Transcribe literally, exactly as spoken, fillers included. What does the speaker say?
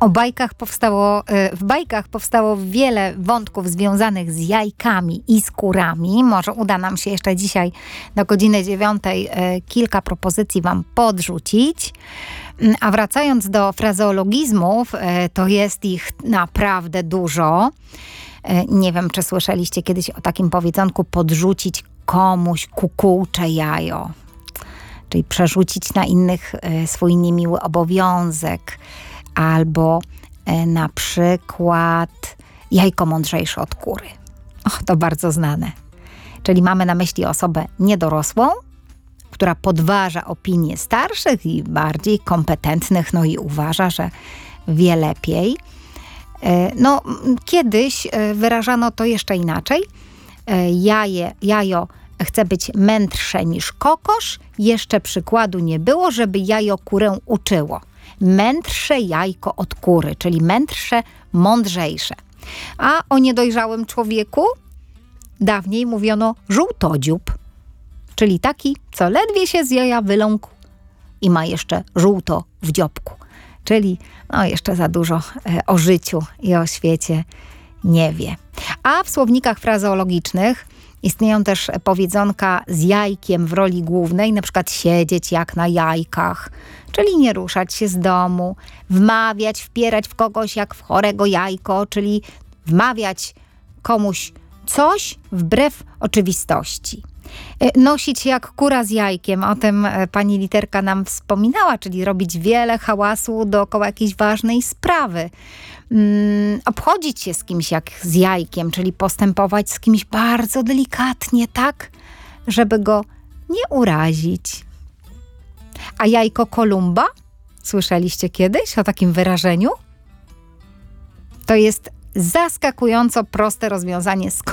O bajkach powstało, w bajkach powstało wiele wątków związanych z jajkami i skórami. Może uda nam się jeszcze dzisiaj do godziny dziewiątej kilka propozycji wam podrzucić. A wracając do frazeologizmów, to jest ich naprawdę dużo. Nie wiem, czy słyszeliście kiedyś o takim powiedzonku podrzucić komuś kukułcze jajo. Czyli przerzucić na innych swój niemiły obowiązek. Albo e, na przykład jajko mądrzejsze od kury. Och, to bardzo znane. Czyli mamy na myśli osobę niedorosłą, która podważa opinie starszych i bardziej kompetentnych, no i uważa, że wie lepiej. E, no, kiedyś e, wyrażano to jeszcze inaczej. E, jaje, jajo chce być mędrsze niż kokosz. Jeszcze przykładu nie było, żeby jajo kurę uczyło. Mędrsze jajko od kury, czyli mędrsze, mądrzejsze. A o niedojrzałym człowieku dawniej mówiono żółtodziób, czyli taki, co ledwie się z jaja wyląkł i ma jeszcze żółto w dziobku. Czyli no, jeszcze za dużo e, o życiu i o świecie nie wie. A w słownikach frazeologicznych istnieją też powiedzonka z jajkiem w roli głównej, na przykład siedzieć jak na jajkach, czyli nie ruszać się z domu, wmawiać, wpierać w kogoś jak w chorego jajko, czyli wmawiać komuś coś wbrew oczywistości. Nosić się jak kura z jajkiem, o tym pani literka nam wspominała, czyli robić wiele hałasu dookoła jakiejś ważnej sprawy. Hmm, obchodzić się z kimś jak z jajkiem, czyli postępować z kimś bardzo delikatnie, tak, żeby go nie urazić. A jajko Kolumba? Słyszeliście kiedyś o takim wyrażeniu? To jest zaskakująco proste rozwiązanie.